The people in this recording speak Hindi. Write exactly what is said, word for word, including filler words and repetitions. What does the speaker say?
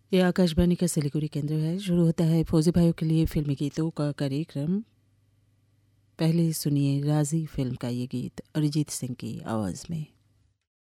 ये आकाशवाणी का सिलीगुड़ी केंद्र है। शुरू होता है फौजी भाइयों के लिए फिल्मी गीतों का कार्यक्रम। पहले सुनिए राजी फिल्म का ये गीत अरिजीत सिंह की आवाज़ में।